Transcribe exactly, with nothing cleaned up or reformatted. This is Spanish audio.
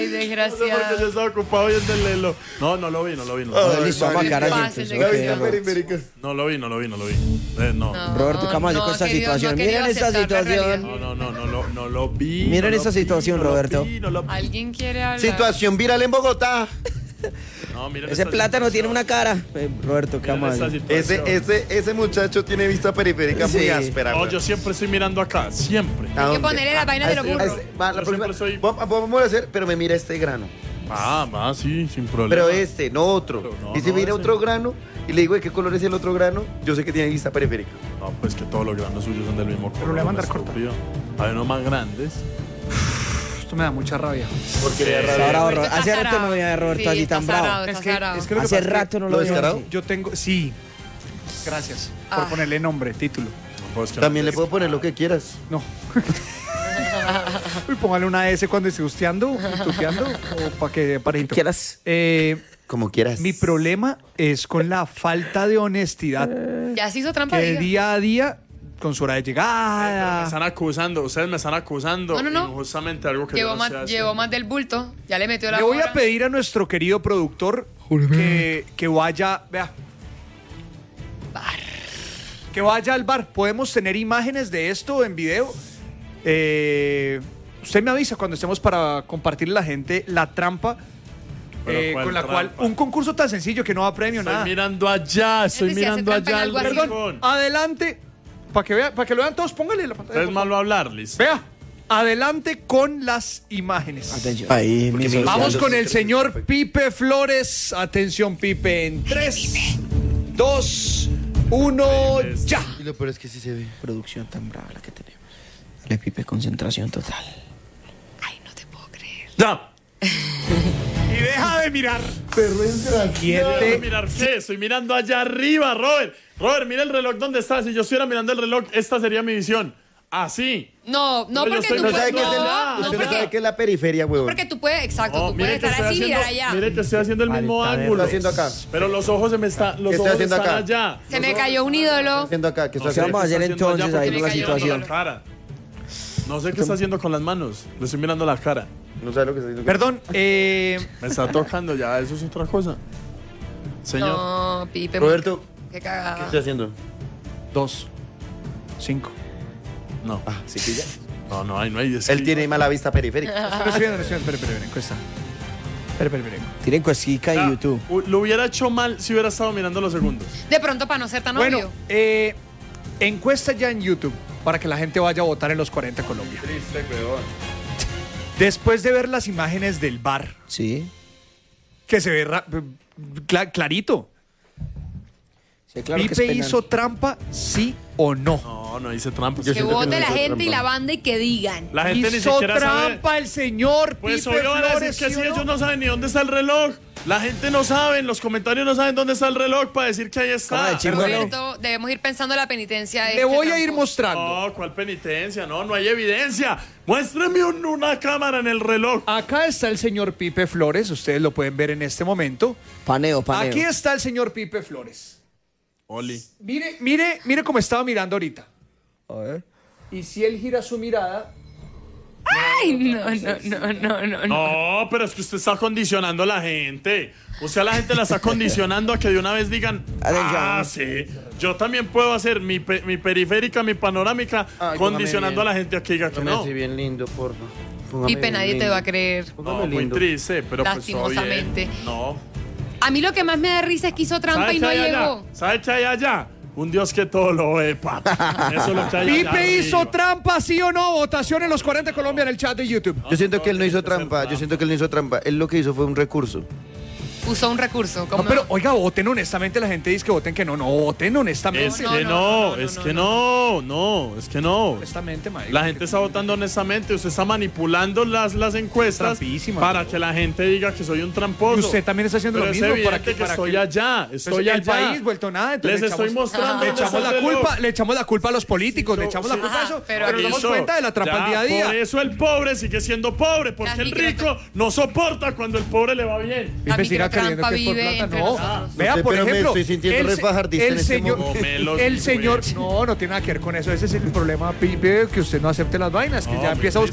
Ay, desgraciado. No sé por qué yo estaba ocupado viendo el reloj. No, no lo vi, no lo vi. No, Oh, no, listo, vamos a quedar así, Fácil, entonces, de ok, verdad. no lo vi, no lo vi, no lo vi. Eh, no. No. Roberto, ¿qué vamos a hacer no, con esta querido, no situación? ha querido Miren esta aceptar la situación. realidad. No, no, no, no, lo- no lo vi. Miren no esa lo vi, situación, no lo Roberto. vi, no lo vi. ¿Alguien quiere hablar? Situación viral en Bogotá. No, miren Ese esta plátano situación. tiene una cara. Eh, Roberto, ¿qué Miren vamos a esta hacer? situación. Ese, ese, ese muchacho tiene vista periférica muy Sí. áspera. No, güey. yo siempre estoy mirando acá, siempre. ¿A Hay que dónde? ponerle las vainas de los A burros. este- va, la Yo próxima- siempre soy- Vamos vamos a hacer, pero me mira este grano. Ah, va, sí, sin problema. Pero este, no otro. Pero no, y si no, mira ese. otro grano y le digo de qué color es el otro grano, yo sé que tiene vista periférica. No, pues que todos los granos suyos son del mismo color. Pero le va a mandar estúpido. Hay unos más grandes. Esto me da mucha rabia. Porque Eh, rabia. Ahora, Roberto Roberto, está hace rato zarado. no veía a Roberto Sí, así está tan bravo. zarado, Es está que, zarado. es que lo que Hace pasa es que rato no ¿Lo lo veía descarado? así. yo tengo, sí. Gracias por Ah. ponerle nombre, título. No, pues que También no- le puedo poner lo que quieras. No. Uy, póngale una S cuando esté gusteando, tuteando, o para que parejito. ¿Quieras? Eh, Como quieras. mi problema es con la falta de honestidad Ya se hizo trampa. que diga. día a día, con su hora de Me llegada. están acusando, ustedes me están acusando. No, no, no. Injustamente algo que Llevó yo no más, sé hacer. llevó más del bulto. Ya le metió la Le voy hora. a pedir a nuestro querido productor que, que vaya, vea. Que vaya al bar. ¿Podemos tener imágenes de esto en video? Eh, usted me avisa cuando estemos para compartirle a la gente la trampa ¿Pero eh, cuál con la trampa? cual un concurso tan sencillo que no da premio, Estoy nada. mirando allá, estoy Gente, si hace mirando trampa en allá algo al así. Perdón, rincón. adelante, para que, vea, para que lo vean todos, póngale la pantalla. Es por favor. malo hablar, Liz. Vea, adelante con las imágenes. Atención. Ahí, Porque mis me- Vamos Los con el tres, señor perfecto. Pipe Flores. Atención, Pipe, en tres, dos, uno, ya. Y lo peor es que sí se ve. producción tan brava la que tenemos. Le Pipe, concentración total. Ay, no te puedo creer. ¡Ya! Y deja de mirar. Estoy Siete. mirar qué, estoy mirando allá arriba, Robert. Robert, mira el reloj donde está. Si yo estuviera mirando el reloj, esta sería mi visión. Así. No, no, Pero yo porque estoy- tú No puedes. sabe qué es el, No, usted no, no sabe porque, qué es la periferia, huevón. porque tú puedes. Exacto, Oh, tú mire puedes que estar estoy así y haciendo, mirar allá. mire que estoy haciendo el mismo Falta de ángulo. ¿Qué está haciendo acá? Pero los ojos se me están, los ¿Qué está ojos haciendo están acá? allá. Se me cayó un ídolo. haciendo acá? ¿Qué está No sé ¿Qué haciendo? vamos a qué hacer está haciendo entonces allá ahí porque con la le estoy mirando situación? la cara. No sé qué está haciendo con las manos. Le estoy mirando la cara. No sabe lo que está haciendo. Perdón, eh, Me está tocando ya, eso es otra cosa. Señor. No, Pipe. Roberto, Qué ¿qué cagada. estoy haciendo? dos, cinco. No. Ah, sí que ya. No, no hay, no hay. es Él que- tiene mala vista periférica. Espera, espera, espera, espera, espera, espera, encuesta. Espera, espera, espera. Tienen cuesquica Ah, en YouTube. u- Lo hubiera hecho mal si hubiera estado mirando los segundos. De pronto, para no ser tan Bueno, obvio. eh, encuesta ya en YouTube para que la gente vaya a votar en los cuarenta Colombia. Triste, weón. Después de ver las imágenes del bar, Sí. que se ve ra- cla- clarito, Sí, claro que es ¿Pipe penal. hizo trampa, sí o no? No, no hice trampa. Yo Que siento que vote no la hizo gente y trampa. la banda y que digan. La gente ni Hizo siquiera sabe. trampa el señor Pues Pipe obvio van a Flores, decir que ¿sí sí, o no? ellos no saben ni dónde está el reloj. La gente no sabe, en los comentarios no saben dónde está el reloj para decir que ahí Cámara está. de chingüelo. Roberto, debemos ir pensando la penitencia de Le este voy a ir tramposo. mostrando. No, ¿cuál penitencia? No, no hay evidencia. Muéstrame un- una cámara en el reloj. Acá está el señor Pipe Flores, ustedes lo pueden ver en este momento. Paneo, paneo. Aquí está el señor Pipe Flores. Oli. Mire, mire, mire cómo estaba mirando ahorita. A ver. Y si él gira su mirada, Ay, no, no, no, no, no. no. No, pero es que usted está condicionando a la gente. O sea, la gente la está condicionando a que de una vez digan, Atención. ah, sí, yo también puedo hacer mi, pe- mi periférica, mi panorámica, Ay, condicionando póngame a la gente a que diga que Póngame no. así bien lindo, porfa. Póngame Pipe, bien nadie te lindo. va a creer. Póngame No, muy lindo. triste, pero pues todo bien. Lastimosamente. No. A mí lo que más me da risa es que hizo trampa ¿Sabe y qué no hay allá? llegó. ¿Sabe qué hay allá? Un Dios que todo lo ve, papi. Eso es lo que hay allá Pipe hizo arriba. trampa, sí o no. Votación en los cuarenta Colombia en el chat de YouTube. Yo siento que él no hizo tiene que ser trampa. Yo trampa. siento que él no hizo trampa. Él lo que hizo fue un recurso. Usó un recurso. No, ¿cómo? pero oiga, voten honestamente. La gente dice que voten que no. No, voten honestamente. Es No, que no, no, no, no, es no, que no. no, no, es que no. Honestamente, Mike. La gente está votando honestamente, usted está manipulando las, las encuestas Trampísima, para pero- que la gente diga que soy un tramposo. Y usted también está haciendo Pero lo es mismo evidente para que, que para estoy que- allá, Pues estoy el allá. país vuelto nada. Entonces Les le estoy echamos- mostrando Le dónde echamos está la el reloj. culpa, le echamos la culpa a los políticos, le Yo- echamos la sí. culpa a Ajá, eso, pero pero, nos damos Listo. cuenta de la trampa Ya, al día a día. Por eso el pobre sigue siendo pobre, porque La el micro- rico no soporta cuando el pobre le va bien. La Pipe siga microtrampa creyendo que es por vive plata. entre No, nosotros. vea, Usted, por pero me ejemplo, estoy sintiendo el re se- fajardista el en este señor, momento. Comelos, el güey. señor, no, no tiene nada que ver con eso. Ese es el problema, Pipe, que usted no acepte las vainas, que No, ya muy empieza a buscar